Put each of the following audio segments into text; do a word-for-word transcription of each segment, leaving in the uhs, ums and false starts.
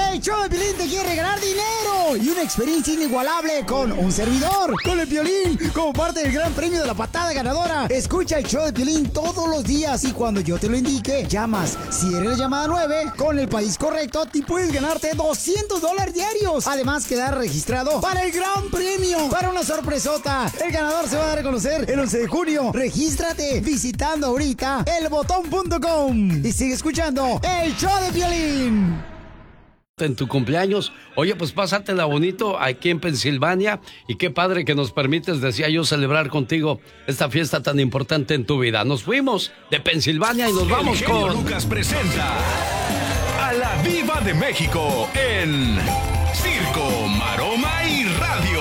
El show de Piolín te quiere regalar dinero y una experiencia inigualable con un servidor, con el Piolín, como parte del gran premio de la patada ganadora. Escucha el show de Piolín todos los días y cuando yo te lo indique, llamas. Si eres la llamada nueve, con el país correcto, te puedes ganarte doscientos dólares diarios. Además, quedar registrado para el gran premio, para una sorpresota. El ganador se va a dar a conocer el once de junio. Regístrate visitando ahorita el botón punto com y sigue escuchando el show de Piolín. En tu cumpleaños, oye, pues pásatela bonito aquí en Pensilvania y qué padre que nos permites, decía yo, celebrar contigo esta fiesta tan importante en tu vida. Nos fuimos de Pensilvania y nos vamos con... Lucas presenta a la Diva de México en Circo, Maroma y Radio.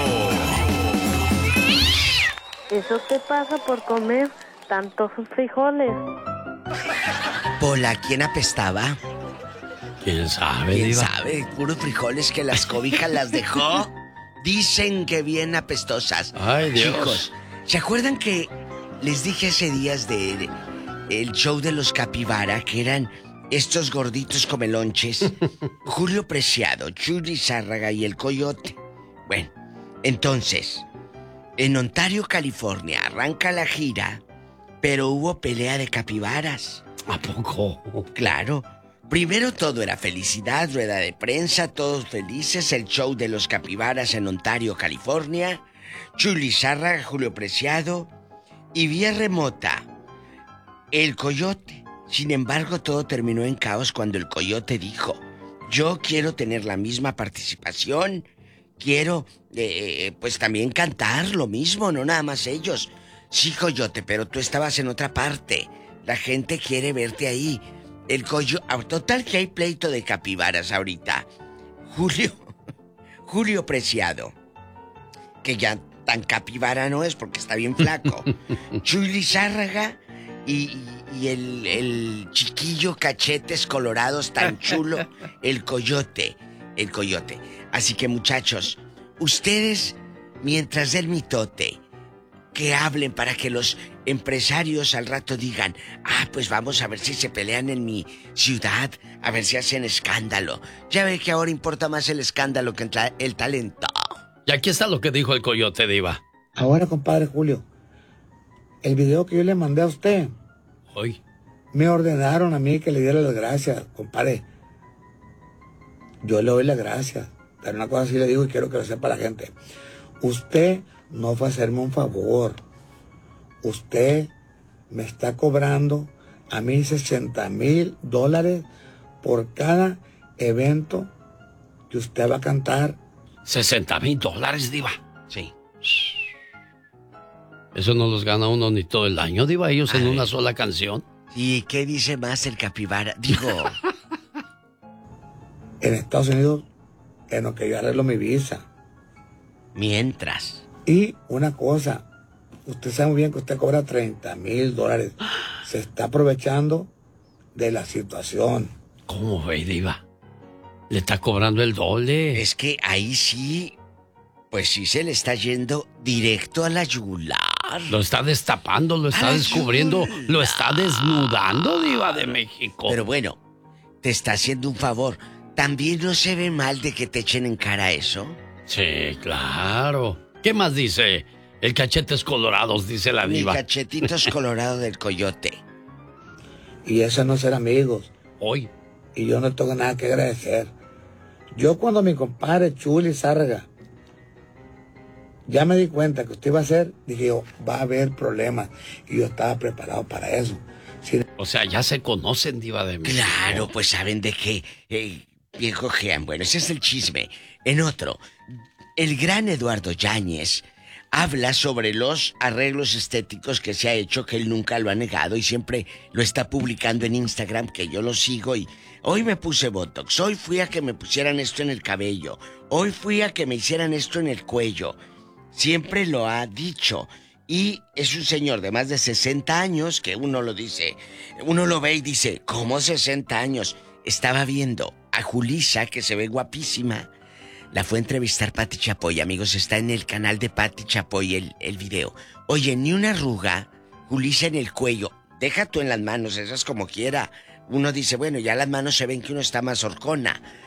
¿Eso te pasa por comer tantos frijoles? Pola, ¿quién apestaba? ¿Quién sabe, ¿Quién Diva? sabe? Puros frijoles que las cobijas las dejó. Dicen que bien apestosas. Ay, Dios. Chicos, ¿se acuerdan que les dije hace días de el show de los capibara, que eran estos gorditos comelonches? Julio Preciado, Chuli Zárraga y el Coyote. Bueno, entonces, en Ontario, California, arranca la gira, pero hubo pelea de capibaras. ¿A poco? Claro. Primero todo era felicidad, rueda de prensa, todos felices, el show de los capibaras en Ontario, California, Chuli Zárraga, Julio Preciado y vía remota, el Coyote. Sin embargo, todo terminó en caos cuando el Coyote dijo: yo quiero tener la misma participación, quiero, eh, pues también cantar lo mismo, no nada más ellos. Sí, Coyote, pero tú estabas en otra parte, la gente quiere verte ahí. El Coyo... Total que hay pleito de capibaras ahorita. Julio... Julio Preciado, que ya tan capibara no es porque está bien flaco. Chuli Zárraga y, y el, el chiquillo cachetes colorados tan chulo, el Coyote. El Coyote. Así que, muchachos, ustedes, mientras del mitote, que hablen para que los empresarios al rato digan: ah, pues vamos a ver si se pelean en mi ciudad, a ver si hacen escándalo. Ya ve que ahora importa más el escándalo que el talento. Y aquí está lo que dijo el Coyote, Diva. Ahora, compadre Julio, el video que yo le mandé a usted, Hoy. me ordenaron a mí que le diera las gracias, compadre. Yo le doy las gracias, pero una cosa sí le digo y quiero que lo sepa la gente. Usted no fue a hacerme un favor. Usted me está cobrando a mí sesenta mil dólares por cada evento que usted va a cantar. ¿sesenta mil dólares, Diva? Sí. Eso no los gana uno ni todo el año, Diva, ellos en Ay. una sola canción. ¿Y qué dice más el capibara? Digo... En Estados Unidos, en lo que yo arreglo mi visa. Mientras... Y una cosa, usted sabe muy bien que usted cobra treinta mil dólares. Se está aprovechando de la situación. ¿Cómo ve, Diva? Le está cobrando el doble. Es que ahí sí, pues sí se le está yendo directo a la yugular. Lo está destapando, lo está A la descubriendo, yugular. lo está desnudando, Diva de México. Pero bueno, te está haciendo un favor. ¿También no se ve mal de que te echen en cara eso? Sí, claro. ¿Qué más dice? El cachetes colorados, dice la Mi Diva. cachetitos colorado del Coyote. Y eso no es ser amigos. Hoy. Y yo no tengo nada que agradecer. Yo cuando mi compadre Chuli Zárraga ya me di cuenta que usted iba a hacer, dije yo, va a haber problemas. Y yo estaba preparado para eso. Si... O sea, ya se conocen, Diva de México. Claro, pues saben de qué. Eh, viejo Jean, bueno, ese es el chisme. En otro, el gran Eduardo Yáñez habla sobre los arreglos estéticos que se ha hecho, que él nunca lo ha negado y siempre lo está publicando en Instagram, que yo lo sigo. Y hoy me puse Botox, hoy fui a que me pusieran esto en el cabello, hoy fui a que me hicieran esto en el cuello. Siempre lo ha dicho. Y es un señor de más de sesenta años que uno lo dice, uno lo ve y dice, ¿cómo sesenta años? Estaba viendo a Julissa, que se ve guapísima. La fue a entrevistar Pati Chapoy, amigos, está en el canal de Pati Chapoy el, el video. Oye, ni una arruga, Julissa en el cuello, deja tú en las manos, esas como quiera. Uno dice, bueno, ya las manos se ven que uno está más horcona.